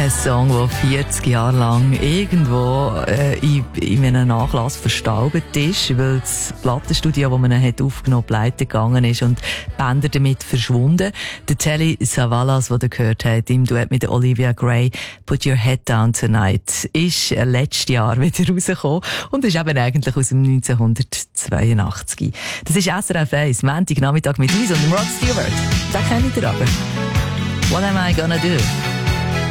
Ein Song, der 40 Jahre lang irgendwo in einem Nachlass verstaubt ist, weil das Plattenstudio, das man hat aufgenommen, pleite gegangen ist und die Bänder damit verschwunden. Der Telly Savalas, den ihr gehört habt, im Duett mit Olivia Gray, «Put Your Head Down Tonight», ist letztes Jahr wieder rausgekommen und ist eben eigentlich aus dem 1982. Das ist SRF 1, Montagnachmittag mit uns und dem Rod Stewart. Den kennt ihr aber. «What am I gonna do?»